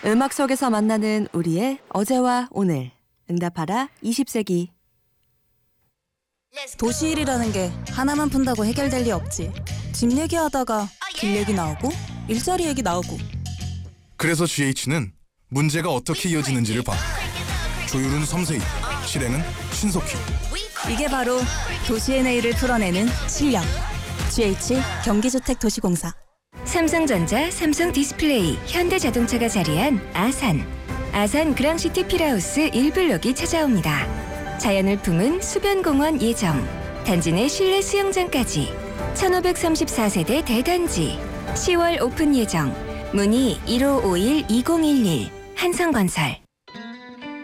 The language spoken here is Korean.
음악 속에서 만나는 우리의 어제와 오늘. 응답하라 20세기. 도시 일이라는 게 하나만 푼다고 해결될 리 없지. 집 얘기하다가 길 얘기 나오고 일자리 얘기 나오고. 그래서 GH는 문제가 어떻게 이어지는지를 봐. 조율은 섬세히, 실행은 신속히. 이게 바로 도시의 내일을 풀어내는 실력. GH 경기주택도시공사. 삼성전자, 삼성디스플레이, 현대자동차가 자리한 아산 그랑시티 필하우스 1블록이 찾아옵니다. 자연을 품은 수변공원 예정, 단지 내 실내 수영장까지 1534세대 대단지, 10월 오픈 예정. 문의 1551-2011 한성건설.